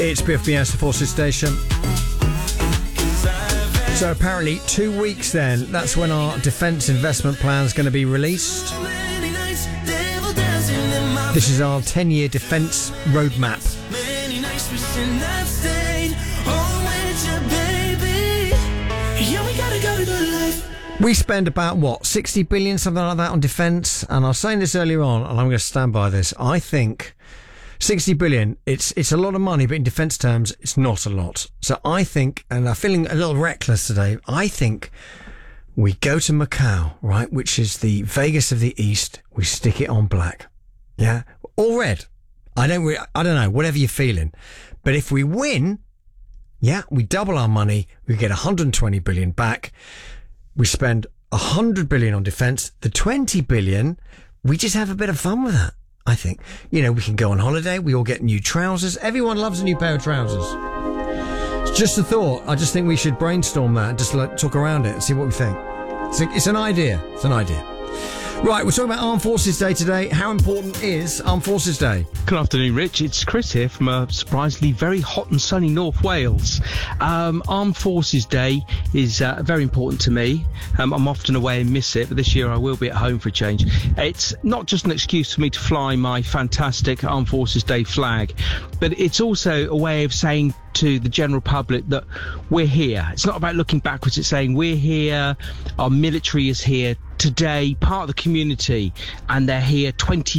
It's Biff Bianca Forces Station. So apparently 2 weeks then, that's when our defence investment plan is going to be released. This is our 10-year defence roadmap. We spend about, 60 billion, something like that on defence? And I was saying this earlier on, and I'm going to stand by this. I think 60 billion, it's a lot of money, but in defence terms, it's not a lot. So I think, and I'm feeling a little reckless today, I think we go to Macau, right, which is the Vegas of the East. We stick it on black. Yeah? Or red. I don't know, whatever you're feeling. But if we win, yeah, we double our money. We get 120 billion back. We spend 100 billion on defence. The 20 billion, we just have a bit of fun with that, I think. You know, we can go on holiday. We all get new trousers. Everyone loves a new pair of trousers. It's just a thought. I just think we should brainstorm that and just talk around it and see what we think. It's an idea. It's an idea. Right, we're talking about Armed Forces Day today. How important is Armed Forces Day? Good afternoon, Rich. It's Chris here from a surprisingly very hot and sunny North Wales. Armed Forces Day is very important to me. I'm often away and miss it, but this year I will be at home for a change. It's not just an excuse for me to fly my fantastic Armed Forces Day flag, but it's also a way of saying to the general public that we're here. It's not about looking backwards, it's saying we're here, our military is here today, part of the community, and they're here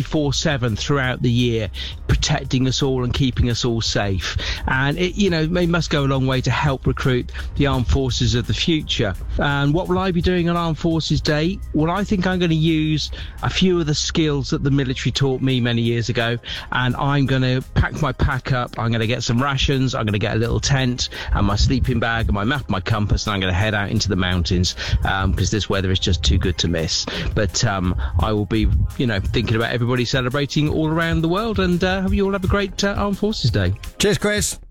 24/7 throughout the year, protecting us all and keeping us all safe. And it must go a long way to help recruit the armed forces of the future. And what will I be doing on Armed Forces Day? Well, I think I'm going to use a few of the skills that the military taught me many years ago, and I'm going to pack my pack up. I'm going to get some rations, I'm going to get a little tent and my sleeping bag and my map, my compass, and I'm going to head out into the mountains because this weather is just too good to miss. But I will be, thinking about everybody celebrating all around the world, and hope you all have a great Armed Forces Day. Cheers, Chris.